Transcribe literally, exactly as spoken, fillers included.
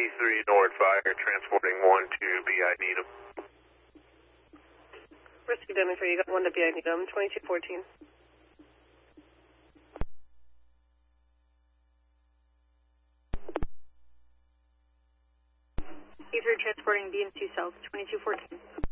three North Fire, transporting one to B I Needham. Rescue Dummy three, you got one to B I Needham, twenty-two fourteen. E three transporting B M C South, twenty-two fourteen.